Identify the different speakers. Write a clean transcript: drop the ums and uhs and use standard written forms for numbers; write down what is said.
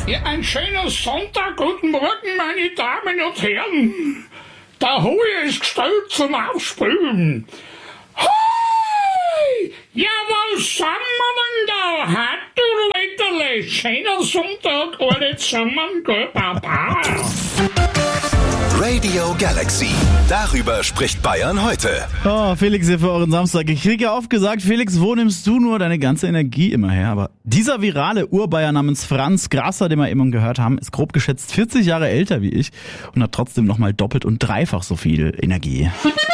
Speaker 1: Ja, ein schöner Sonntag. Guten Morgen, meine Damen und Herren. Der Hohe ist gestellt zum Aufspülen. Hoi! Ja, was sind wir denn da? Hat du Leiterle? Schöner Sonntag, alle zusammen, gell, Papa?
Speaker 2: Radio Galaxy. Darüber spricht Bayern heute.
Speaker 3: Oh, Felix hier für euren Samstag. Ich kriege ja oft gesagt, Felix, wo nimmst du nur deine ganze Energie immer her? Aber dieser virale Urbayer namens Franz Grasser, den wir eben gehört haben, ist grob geschätzt 40 Jahre älter wie ich und hat trotzdem nochmal doppelt und dreifach so viel Energie.